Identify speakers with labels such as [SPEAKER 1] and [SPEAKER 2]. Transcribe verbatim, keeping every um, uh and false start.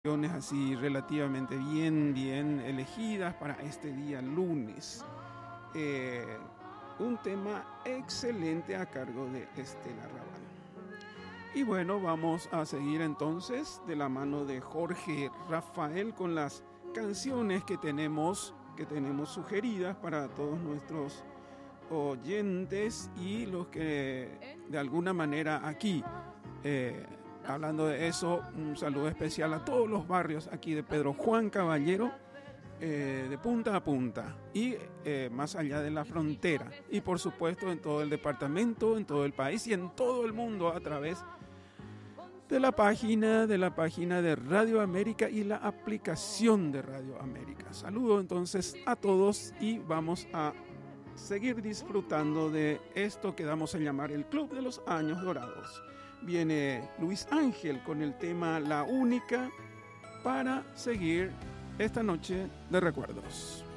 [SPEAKER 1] canciones así relativamente bien, bien elegidas para este día lunes. Eh, un tema excelente a cargo de Estela Raval. Y bueno, vamos a seguir entonces de la mano de Jorge Rafael con las canciones que tenemos, que tenemos sugeridas para todos nuestros oyentes y los que de alguna manera aquí, eh, hablando de eso, un saludo especial a todos los barrios aquí de Pedro Juan Caballero, eh, de punta a punta y eh, más allá de la frontera, y por supuesto en todo el departamento, en todo el país y en todo el mundo a través de la página de la página de Radio América y la aplicación de Radio América. Saludo entonces a todos y vamos a seguir disfrutando de esto que damos a llamar el Club de los Años Dorados. Viene Luis Ángel con el tema La Única para seguir esta noche de recuerdos.